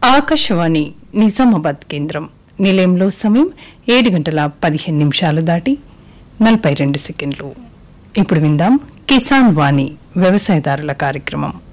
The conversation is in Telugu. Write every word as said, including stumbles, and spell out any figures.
ఆకాశవాణి నిజామాబాద్ కేంద్రం నిలయంలో సమయం ఏడు గంటల పదిహేను నిమిషాలు దాటి నలభై రెండు సెకండ్లు. ఇప్పుడు విందాం కిసాన్ వాణి వ్యవసాయదారుల కార్యక్రమం.